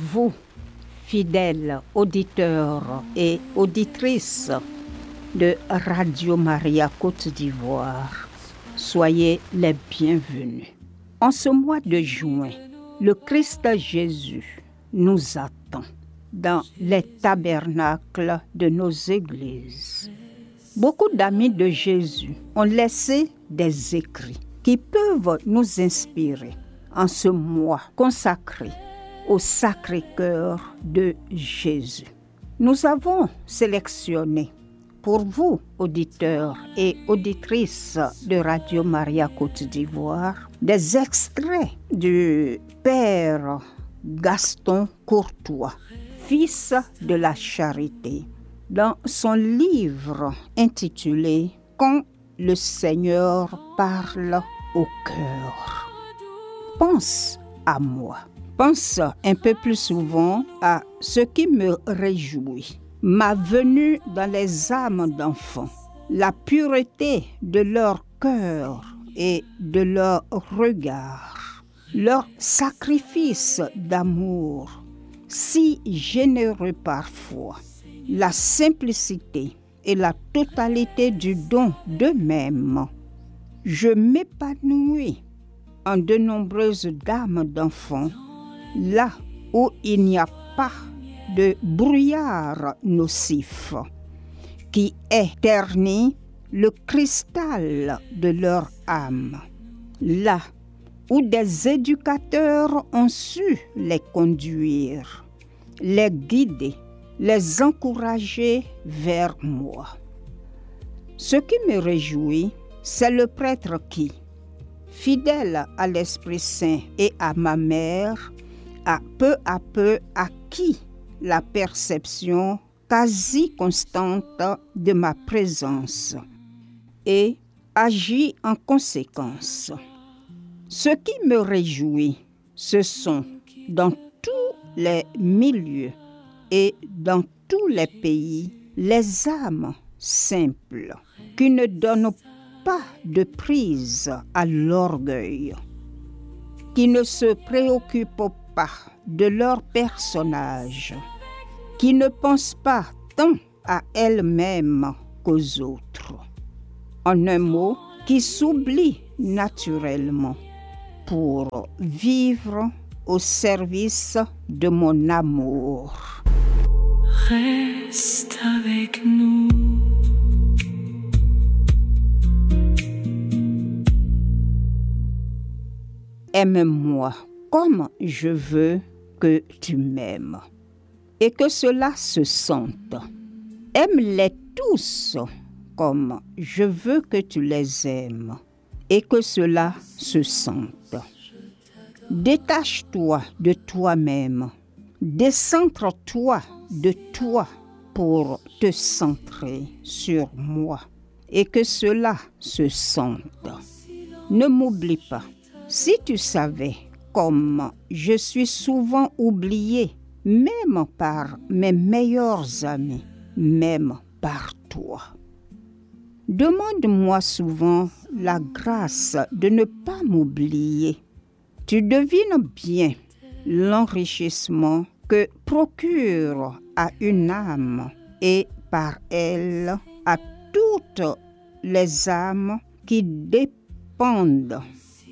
vous, fidèles auditeurs et auditrices de Radio Maria Côte d'Ivoire, soyez les bienvenus. En ce mois de juin, le Christ Jésus nous attend dans les tabernacles de nos églises. Beaucoup d'amis de Jésus ont laissé des écrits qui peuvent nous inspirer en ce mois consacré au Sacré-Cœur de Jésus. Nous avons sélectionné pour vous, auditeurs et auditrices de Radio Maria Côte d'Ivoire, des extraits du Père Gaston Courtois, fils de la charité, dans son livre intitulé « Quand le Seigneur parle au cœur ». Pense à moi. Pense un peu plus souvent à ce qui me réjouit. Ma venue dans les âmes d'enfants, la pureté de leur cœur et de leur regard, leur sacrifice d'amour, si généreux parfois, la simplicité et la totalité du don d'eux-mêmes. Je m'épanouis en de nombreuses dames d'enfants, là où il n'y a pas de brouillard nocif qui est terni le cristal de leur âme, là où des éducateurs ont su les conduire, les guider, les encourager vers moi. Ce qui me réjouit, c'est le prêtre qui, fidèle à l'Esprit Saint et à ma mère, a peu à peu acquis la perception quasi constante de ma présence et agit en conséquence. Ce qui me réjouit, ce sont dans tous les milieux et dans tous les pays les âmes simples qui ne donnent pas de prise à l'orgueil, qui ne se préoccupent pas de leur personnage, qui ne pensent pas tant à elles-mêmes qu'aux autres. En un mot, qui s'oublient naturellement pour vivre au service de mon amour. Reste avec nous. Aime-moi comme je veux que tu m'aimes et que cela se sente. Aime-les tous comme je veux que tu les aimes et que cela se sente. Détache-toi de toi-même, décentre-toi de toi pour te centrer sur moi et que cela se sente. Ne m'oublie pas. Si tu savais comme je suis souvent oubliée, même par mes meilleurs amis, même par toi. Demande-moi souvent la grâce de ne pas m'oublier. Tu devines bien l'enrichissement que procure à une âme et par elle à toutes les âmes qui dépendent.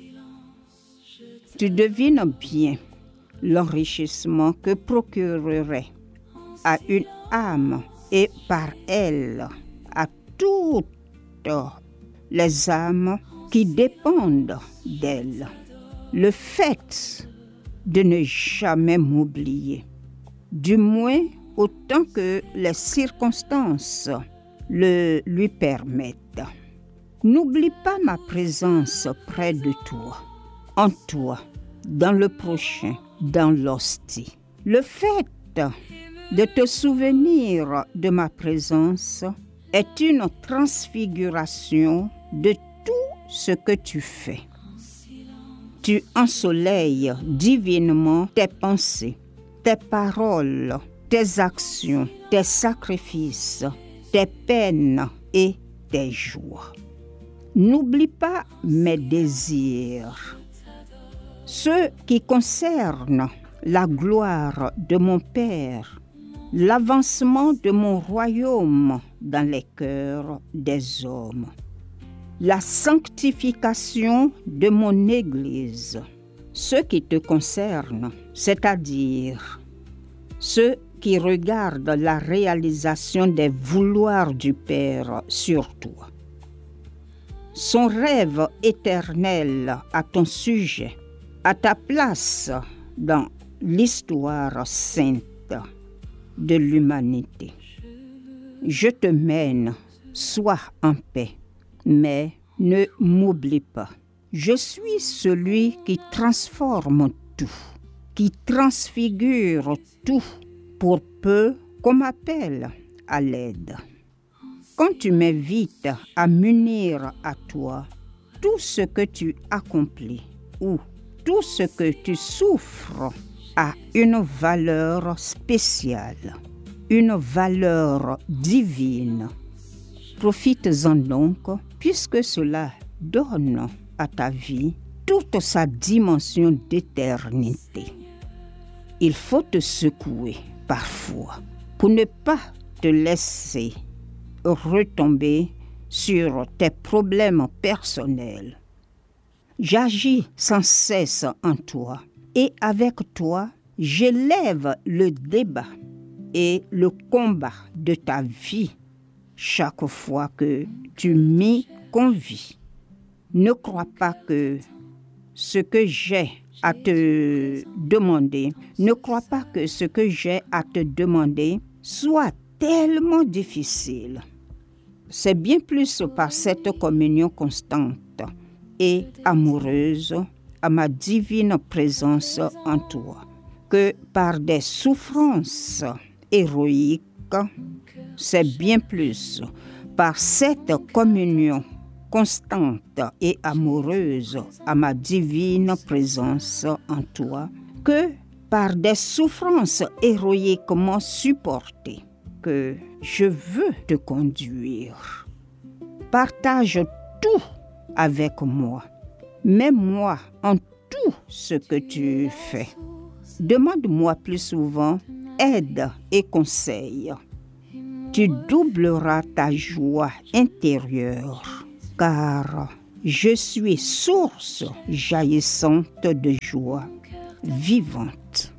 Tu devines bien l'enrichissement que procurerait à une âme et par elle à toutes les âmes qui dépendent d'elle. Le fait de ne jamais m'oublier, du moins autant que les circonstances le lui permettent. N'oublie pas ma présence près de toi, en toi, dans le prochain, dans l'hostie. Le fait de te souvenir de ma présence est une transfiguration de tout ce que tu fais. Tu ensoleilles divinement tes pensées, tes paroles, tes actions, tes sacrifices, tes peines et tes joies. N'oublie pas mes désirs, ceux qui concernent la gloire de mon Père, l'avancement de mon royaume dans les cœurs des hommes, la sanctification de mon Église, ce qui te concerne, c'est-à-dire ceux qui regardent la réalisation des vouloirs du Père sur toi. Son rêve éternel à ton sujet, à ta place dans l'histoire sainte de l'humanité. Je te mène, sois en paix, mais ne m'oublie pas. Je suis celui qui transforme tout, qui transfigure tout, pour peu qu'on m'appelle à l'aide. Quand tu m'invites à m'unir à toi, tout ce que tu accomplis ou tout ce que tu souffres a une valeur spéciale, une valeur divine. Profites-en donc, puisque cela donne à ta vie toute sa dimension d'éternité. Il faut te secouer parfois pour ne pas te laisser retomber sur tes problèmes personnels. J'agis sans cesse en toi et avec toi, j'élève le débat et le combat de ta vie chaque fois que tu m'y convies. Ne crois pas que ce que j'ai à te demander, ne crois pas que ce que j'ai à te demander soit tellement difficile. C'est bien plus par cette communion constante et amoureuse à ma divine présence en toi que par des souffrances héroïques, c'est bien plus par cette communion constante et amoureuse à ma divine présence en toi que par des souffrances héroïquement supportées que je veux te conduire. Partage tout avec moi. Mets-moi en tout ce que tu fais. Demande-moi plus souvent aide et conseil. Tu doubleras ta joie intérieure, car je suis source jaillissante de joie vivante.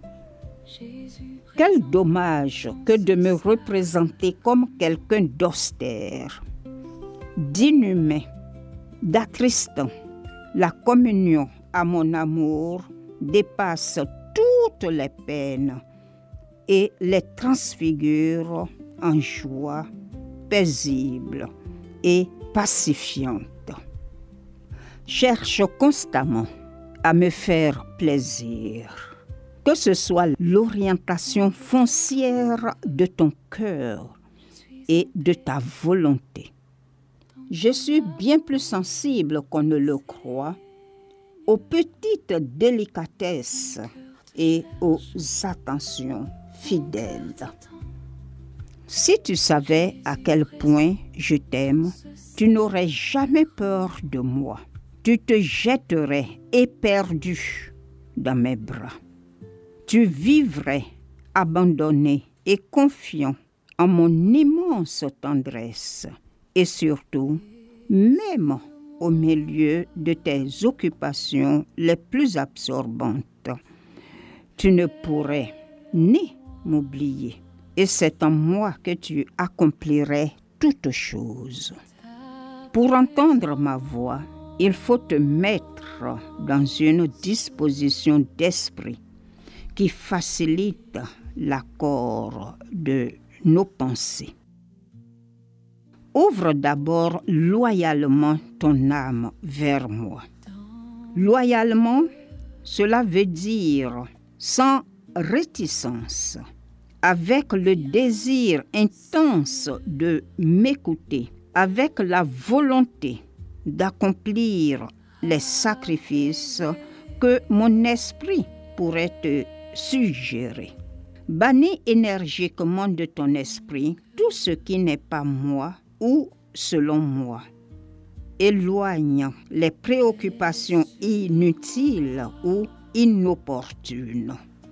Quel dommage que de me représenter comme quelqu'un d'austère, d'inhumain, d'attristant. La communion à mon amour dépasse toutes les peines et les transfigure en joie paisible et pacifiante. Cherche constamment à me faire plaisir, que ce soit l'orientation foncière de ton cœur et de ta volonté. Je suis bien plus sensible qu'on ne le croit aux petites délicatesses et aux attentions fidèles. Si tu savais à quel point je t'aime, tu n'aurais jamais peur de moi. Tu te jetterais éperdu dans mes bras. Tu vivrais abandonné et confiant en mon immense tendresse. Et surtout, même au milieu de tes occupations les plus absorbantes, tu ne pourrais ni m'oublier. Et c'est en moi que tu accomplirais toutes choses. Pour entendre ma voix, il faut te mettre dans une disposition d'esprit qui facilite l'accord de nos pensées. Ouvre d'abord loyalement ton âme vers moi. Loyalement, cela veut dire sans réticence, avec le désir intense de m'écouter, avec la volonté d'accomplir les sacrifices que mon esprit pourrait te suggérer. Bannis énergiquement de ton esprit tout ce qui n'est pas moi ou selon moi. Éloigne les préoccupations inutiles ou inopportunes.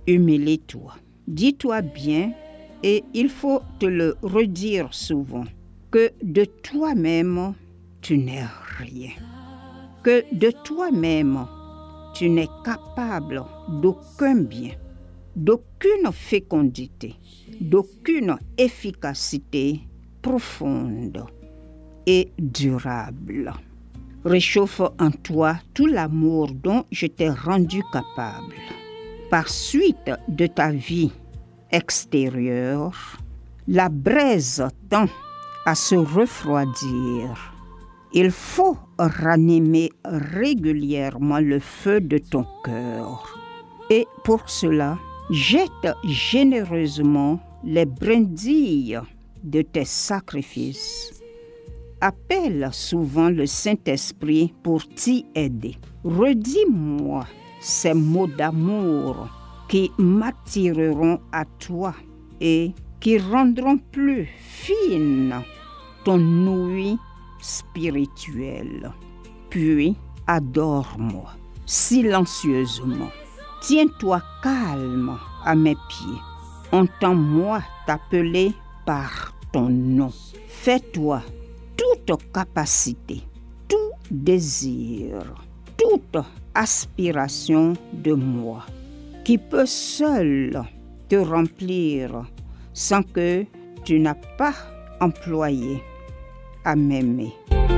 humilie-toi. Dis-toi bien, et il faut te le redire souvent, que de toi-même, tu n'es rien. Que de toi-même, tu n'es capable d'aucun bien, d'aucune fécondité, d'aucune efficacité profonde et durable. Réchauffe en toi tout l'amour dont je t'ai rendu capable. Par suite de ta vie extérieure, la braise tend à se refroidir. Il faut ranimer régulièrement le feu de ton cœur. Et pour cela, jette généreusement les brindilles de tes sacrifices. Appelle souvent le Saint-Esprit pour t'y aider. Redis-moi ces mots d'amour qui m'attireront à toi et qui rendront plus fine ton ouïe spirituelle. Puis adore-moi silencieusement. Tiens-toi calme à mes pieds. Entends-moi t'appeler par ton nom. Fais-toi toute capacité, tout désir, toute aspiration de moi, qui peut seul te remplir sans que tu n'as pas employé à m'aimer.